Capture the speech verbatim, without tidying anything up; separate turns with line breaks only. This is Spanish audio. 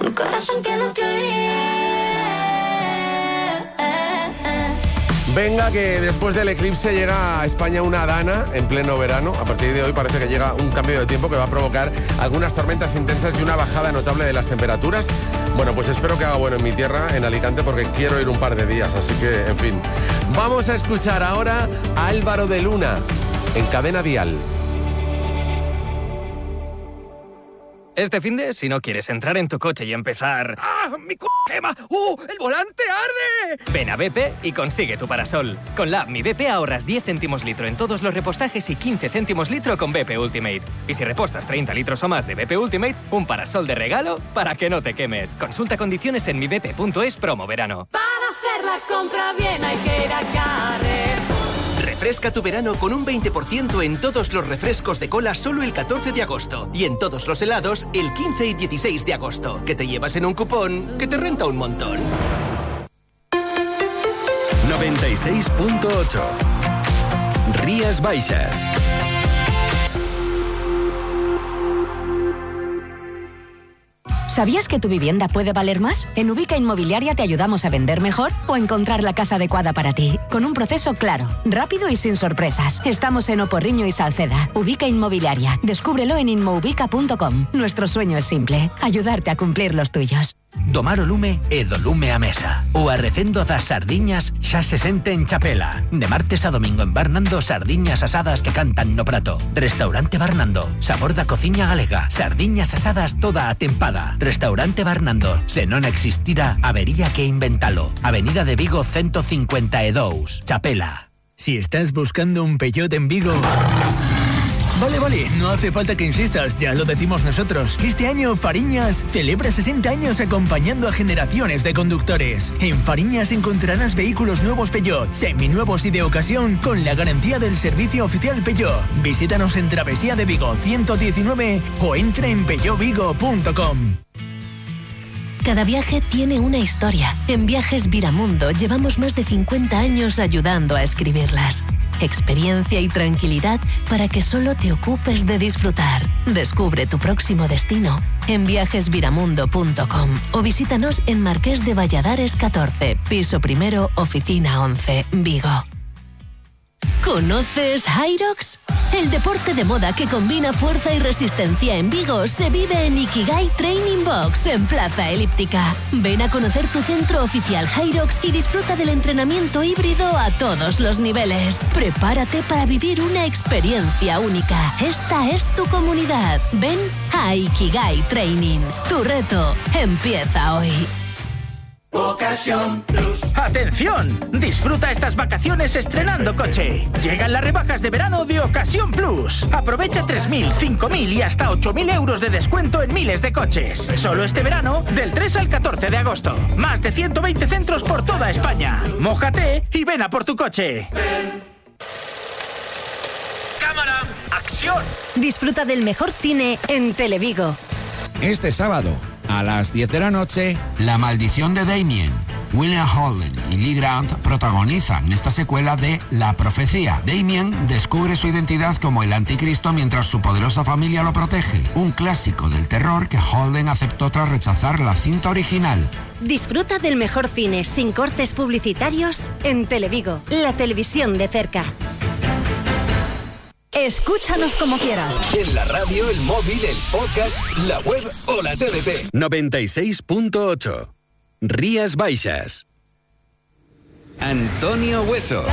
un corazón que no te olvide.
Venga, que después del eclipse llega a España una dana en pleno verano. A partir de hoy parece que llega un cambio de tiempo que va a provocar algunas tormentas intensas y una bajada notable de las temperaturas. Bueno, pues espero que haga bueno en mi tierra, en Alicante, porque quiero ir un par de días. Así que, en fin. Vamos a escuchar ahora a Álvaro de Luna en Cadena Dial.
Este finde, si no quieres entrar en tu coche y empezar... ¡Ah, mi c*** quema! ¡Uh, el volante arde! Ven a B P y consigue tu parasol. Con la app Mi B P ahorras diez céntimos litro en todos los repostajes y quince céntimos litro con B P Ultimate. Y si repostas treinta litros o más de B P Ultimate, un parasol de regalo para que no te quemes. Consulta condiciones en mi b p punto es promo verano.
Para hacer la compra bien hay que ir a Carrefour.
Refresca tu verano con un veinte por ciento en todos los refrescos de cola solo el catorce de agosto y en todos los helados el quince y dieciséis de agosto, que te llevas en un cupón que te renta un montón.
noventa y seis punto ocho Rías Baixas.
¿Sabías que tu vivienda puede valer más? En Ubica Inmobiliaria te ayudamos a vender mejor o encontrar la casa adecuada para ti, con un proceso claro, rápido y sin sorpresas. Estamos en Oporriño y Salceda. Ubica Inmobiliaria. Descúbrelo en inmoubica punto com. Nuestro sueño es simple, ayudarte a cumplir los tuyos.
Domar o lume e do lume a mesa. O arrecendo das sardiñas xa se sente en Chapela. De martes a domingo en Barnando, sardiñas asadas que cantan no prato. Restaurante Barnando, sabor da cociña galega. Sardiñas asadas toda a tempada. Restaurante Barnando, se non existira, habería que inventalo. Avenida de Vigo ciento cincuenta y dos, Chapela.
Si estás buscando un Peugeot en Vigo... Vale, vale, no hace falta que insistas, ya lo decimos nosotros. Este año Fariñas celebra sesenta años acompañando a generaciones de conductores. En Fariñas encontrarás vehículos nuevos Peugeot, seminuevos y de ocasión con la garantía del servicio oficial Peugeot. Visítanos en Travesía de Vigo ciento diecinueve o entra en peugeot vigo punto com.
Cada viaje tiene una historia. En Viajes Viramundo llevamos más de cincuenta años ayudando a escribirlas. Experiencia y tranquilidad para que solo te ocupes de disfrutar. Descubre tu próximo destino en viajes viramundo punto com o visítanos en Marqués de Valladares catorce, piso primero, oficina once, Vigo. ¿Conoces Hyrox? El deporte de moda que combina fuerza y resistencia en Vigo se vive en Ikigai Training Box en Plaza Elíptica. Ven a conocer tu centro oficial Hyrox y disfruta del entrenamiento híbrido a todos los niveles. Prepárate para vivir una experiencia única. Esta es tu comunidad. Ven a Ikigai Training. Tu reto empieza hoy.
Ocasión Plus. ¡Atención! Disfruta estas vacaciones estrenando coche. Llegan las rebajas de verano de Ocasión Plus. Aprovecha tres mil, cinco mil y hasta ocho mil euros de descuento en miles de coches. Solo este verano, del tres al catorce de agosto. Más de ciento veinte centros por toda España. Mójate y ven a por tu coche. Ven.
¡Cámara! ¡Acción!
Disfruta del mejor cine en Televigo.
Este sábado, a las diez de la noche, La maldición de Damien. William Holden y Lee Grant protagonizan esta secuela de La profecía. Damien descubre su identidad como el anticristo mientras su poderosa familia lo protege. Un clásico del terror que Holden aceptó tras rechazar la cinta original.
Disfruta del mejor cine sin cortes publicitarios en Televigo, la televisión de cerca. Escúchanos como quieras.
En la radio, el móvil, el podcast, la web o la T D T. noventa y seis punto ocho Rías Baixas. Antonio Hueso.